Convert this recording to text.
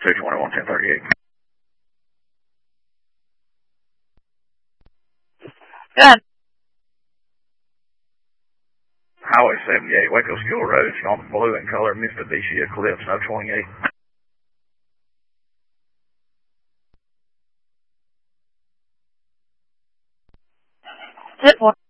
221, 1038. Good. Highway 78, Waco School Road, on blue in color, Mitsubishi Eclipse, no 28. Zip 1.